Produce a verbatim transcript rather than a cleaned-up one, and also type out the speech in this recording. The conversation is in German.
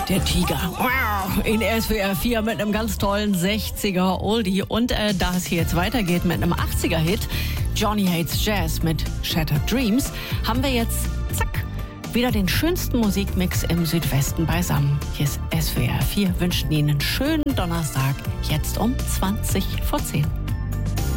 Der Tiger. In S W R vier mit einem ganz tollen sechziger Oldie. Und äh, da es hier jetzt weitergeht mit einem achtziger-Hit, Johnny Hates Jazz mit Shattered Dreams, haben wir jetzt, zack, wieder den schönsten Musikmix im Südwesten beisammen. Hier ist S W R vier, wünschen Ihnen einen schönen Donnerstag, jetzt um zwanzig vor zehn.